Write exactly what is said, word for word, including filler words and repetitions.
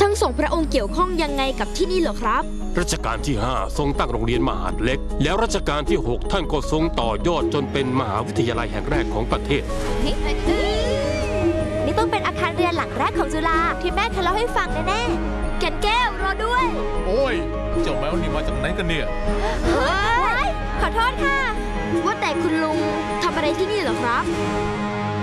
ทั้งสองพระองค์เกี่ยวข้องยังไงกับที่นี่เหรอครับรัชกาลที่ห้าทรงตั้งโรงเรียนมหาดเล็กแล้วรัชกาลที่หกท่านก็ทรงต่อยอดจนเป็นมหาวิทยาลัยแห่งแรกของประเทศนี่ต้องเป็นอาคารเรียนหลังแรกของจุฬาที่แม่เคยเล่าให้ฟังแน่ๆแก่นแก้วรอด้วยโอ้ยเจ้าแมวนี่มาจากไหนกันเนี่ยเฮ้ยขอโทษค่ะว่าแต่คุณลุงทำอะไรที่นี่เหรอครับ